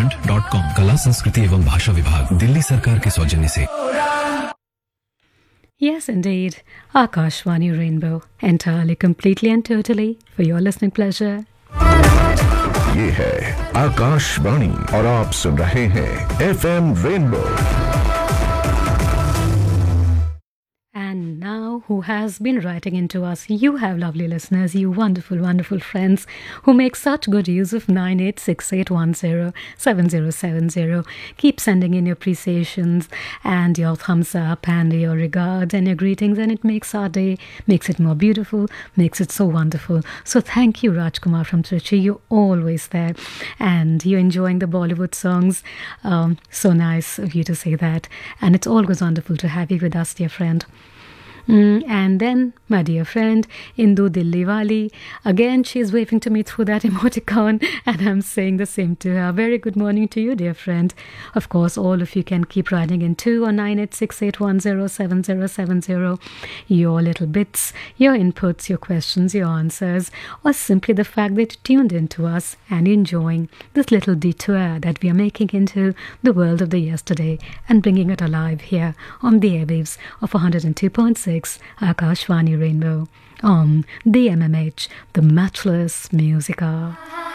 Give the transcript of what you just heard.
उत्तराखंड.com। कला संस्कृति एवं भाषा विभाग, दिल्ली सरकार के सौजन्य से। Yes, indeed. Akashvani Rainbow, entirely, completely and totally for your listening pleasure. ये है आकाशवाणी और आप सुन रहे हैं FM rainbow. And now, who has been writing into us? You have lovely listeners, you wonderful, wonderful friends who make such good use of 9868107070. Keep sending in your appreciations and your thumbs up and your regards and your greetings, and it makes our day, makes it more beautiful, makes it so wonderful. So thank you, Rajkumar from Trichy. You're always there, and you're enjoying the Bollywood songs. So nice of you to say that, and it's always wonderful to have you with us, dear friend. And then, my dear friend, Indu Dilliwali, again she's waving to me through that emoticon, and I'm saying the same to her. Very good morning to you, dear friend. Of course, all of you can keep writing in too on 9868107070. Your little bits, your inputs, your questions, your answers, or simply the fact that you tuned into us and enjoying this little detour that we are making into the world of the yesterday and bringing it alive here on the airwaves of 102.6 Akashvani Rainbow on the MMH, the Matchless Music Hour.